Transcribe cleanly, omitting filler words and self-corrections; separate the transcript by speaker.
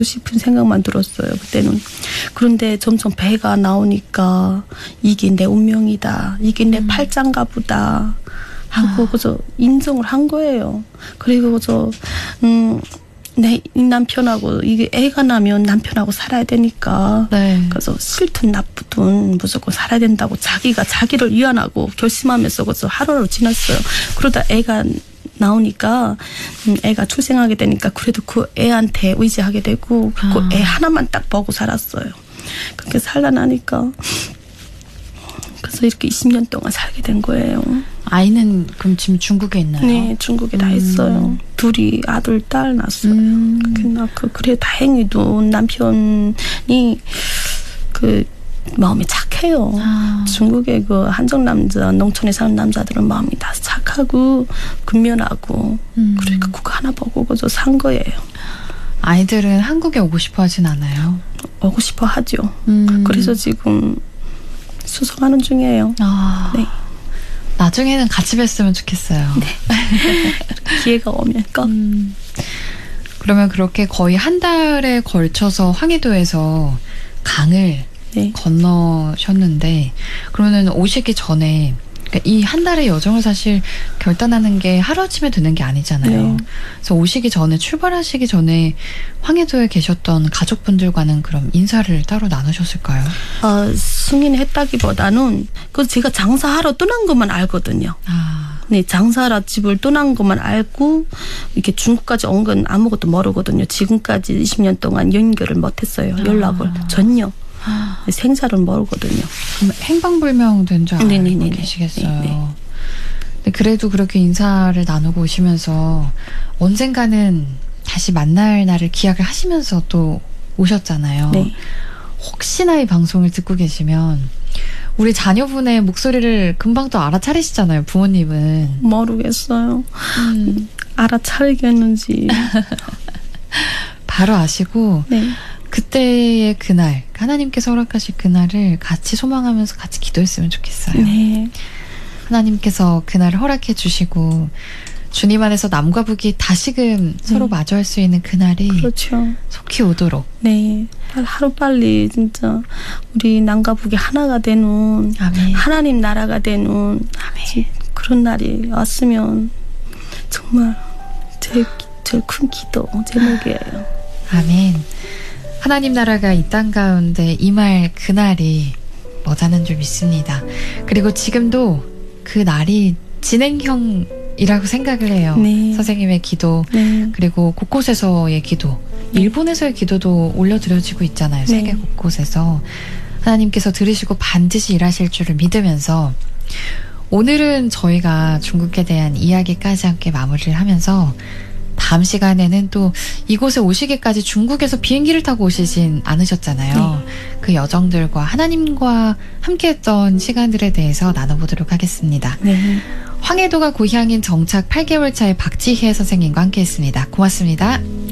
Speaker 1: 싶은 생각만 들었어요, 그때는. 그런데 점점 배가 나오니까 이게 내 운명이다. 이게 내 팔짱가 보다. 하고 그저 인정을 한 거예요. 그리고 그저 내 남편하고 이게 애가 나면 남편하고 살아야 되니까
Speaker 2: 네.
Speaker 1: 그래서 싫든 나쁘든 무조건 살아야 된다고 자기가 자기를 위안하고 결심하면서 그래서 하루를 지났어요. 그러다 애가 나오니까 애가 출생하게 되니까 그래도 그 애한테 의지하게 되고 그 애 하나만 딱 보고 살았어요. 그렇게 살다 나니까 그래서 이렇게 20년 동안 살게 된 거예요.
Speaker 2: 아이는 그럼 지금 중국에 있나요?
Speaker 1: 네, 중국에 다 있어요. 둘이 아들, 딸 낳았어요. 그래 다행히도 남편이 그 마음이 착해요. 중국의 그 한정 남자, 농촌에 사는 남자들은 마음이 다 착하고 근면하고 그러니까 그거 하나 보고 그저 산 거예요.
Speaker 2: 아이들은 한국에 오고 싶어 하진 않아요?
Speaker 1: 오고 싶어 하죠. 그래서 지금 수속하는 중이에요. 네.
Speaker 2: 나중에는 같이 뵀으면 좋겠어요.
Speaker 1: 네. 기회가 오면 꼭.
Speaker 2: 그러면 그렇게 거의 한 달에 걸쳐서 황해도에서 강을
Speaker 1: 네.
Speaker 2: 건너셨는데 그러면 오시기 전에 그러니까 이 한 달의 여정을 사실 결단하는 게 하루아침에 되는 게 아니잖아요.
Speaker 1: 네.
Speaker 2: 그래서 오시기 전에 출발하시기 전에 황해도에 계셨던 가족분들과는 그럼 인사를 따로 나누셨을까요?
Speaker 1: 승인했다기보다는 그 제가 장사하러 떠난 것만 알거든요. 네, 장사하러 집을 떠난 것만 알고 이렇게 중국까지 온 건 아무것도 모르거든요. 지금까지 20년 동안 연결을 못했어요. 연락을 전혀. 생사를 모르거든요.
Speaker 2: 그럼 행방불명된 줄 알고 계시겠어요.
Speaker 1: 네네.
Speaker 2: 근데 그래도 그렇게 인사를 나누고 오시면서 언젠가는 다시 만날 날을 기약을 하시면서 또 오셨잖아요.
Speaker 1: 네.
Speaker 2: 혹시나 이 방송을 듣고 계시면 우리 자녀분의 목소리를 금방 또 알아차리시잖아요. 부모님은.
Speaker 1: 모르겠어요. 알아차리겠는지.
Speaker 2: 바로 아시고
Speaker 1: 네.
Speaker 2: 그때의 그날, 하나님께서 허락하실 그날을 같이 소망하면서 같이 기도했으면 좋겠어요.
Speaker 1: 네.
Speaker 2: 하나님께서 그날을 허락해 주시고 주님 안에서 남과 북이 다시금 서로 마주할 수 있는 그날이
Speaker 1: 그렇죠.
Speaker 2: 속히 오도록.
Speaker 1: 네. 하루빨리 진짜 우리 남과 북이 하나가 되는
Speaker 2: 아멘.
Speaker 1: 하나님 나라가 되는
Speaker 2: 아멘.
Speaker 1: 그런 날이 왔으면 정말 제일 큰 기도 제목이에요.
Speaker 2: 아멘. 하나님 나라가 이 땅 가운데 임할 그날이 머다는 줄 믿습니다. 그리고 지금도 그 날이 진행형이라고 생각을 해요.
Speaker 1: 네.
Speaker 2: 선생님의 기도
Speaker 1: 네.
Speaker 2: 그리고 곳곳에서의 기도 일본에서의 기도도 올려드려지고 있잖아요. 세계 곳곳에서 하나님께서 들으시고 반드시 일하실 줄을 믿으면서 오늘은 저희가 중국에 대한 이야기까지 함께 마무리를 하면서 다음 시간에는 또 이곳에 오시기까지 중국에서 비행기를 타고 오시진 않으셨잖아요. 그 여정들과 하나님과 함께했던 시간들에 대해서 나눠보도록 하겠습니다.
Speaker 1: 네.
Speaker 2: 황해도가 고향인 정착 8개월 차의 박지혜 선생님과 함께했습니다. 고맙습니다.